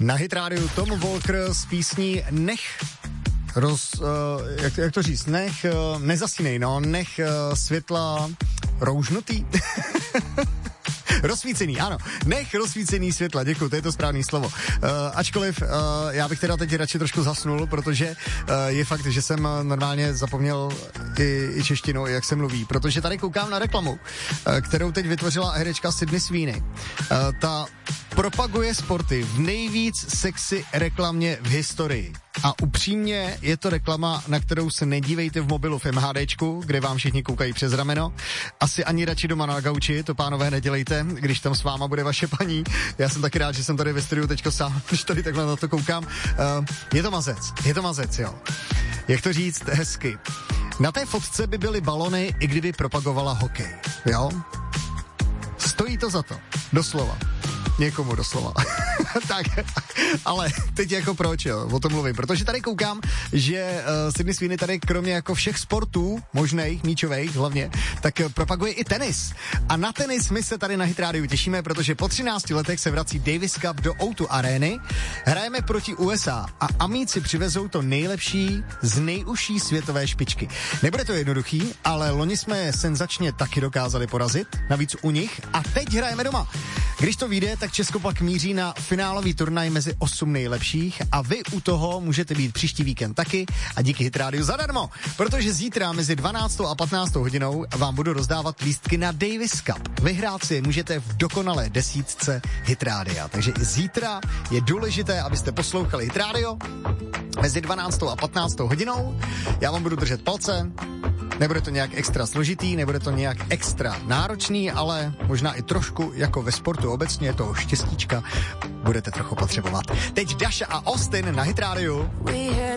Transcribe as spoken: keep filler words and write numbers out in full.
Na Hit rádiu Tom Walker s písní Nech roz, uh, jak, jak to říct, nech, uh, nezasínej, no, nech uh, světla roužnutý. Rozsvícený, ano. Nech rozsvícený světla, děkuji, to je to správné slovo. Uh, ačkoliv uh, já bych teda teď radši trošku zasnul, protože uh, je fakt, že jsem normálně zapomněl i, i češtinu, jak se mluví, protože tady koukám na reklamu, uh, kterou teď vytvořila herečka Sydney Sweeney. Uh, ta propaguje sporty v nejvíc sexy reklamě v historii. A upřímně je to reklama, na kterou se nedívejte v mobilu v MHDčku, kde vám všichni koukají přes rameno. Asi ani radši doma na gauči, to pánové nedělejte, když tam s váma bude vaše paní. Já jsem taky rád, že jsem tady ve studiu teďko sám, když tady takhle na to koukám. Uh, je to mazec, je to mazec, jo. Jak to říct hezky. Na té fotce by byly balony, i kdyby propagovala hokej, jo. Stojí to za to, doslova. Někomu doslova. Tak, ale teď jako proč, jo, o tom mluvím, protože tady koukám, že uh, Sydney Sweeney tady kromě jako všech sportů, možných, míčových hlavně, tak uh, propaguje i tenis. A na tenis my se tady na Hit rádiu těšíme, protože po třinácti letech se vrací Davis Cup do ó dva arény. Hrajeme proti U S A a Amíci přivezou to nejlepší z nejužší světové špičky. Nebude to jednoduchý, ale loni jsme je senzačně taky dokázali porazit, navíc u nich, a teď hrajeme doma. Když to vyjde, tak Česko pak míří na finálový turnaj mezi osm nejlepších a vy u toho můžete být příští víkend taky a díky Hit rádiu zadarmo, protože zítra mezi dvanáctou a patnáctou hodinou vám budu rozdávat lístky na Davis Cup. Vyhrát si je můžete v dokonalé desítce Hit rádia, takže i zítra je důležité, abyste poslouchali Hit rádio mezi dvanáctou a patnáctou hodinou. Já vám budu držet palce. Nebude to nějak extra složitý, nebude to nějak extra náročný, ale možná i trošku jako ve sportu obecně toho štěstíčka budete trochu potřebovat. Teď Dasha a Austin na Hit rádiu.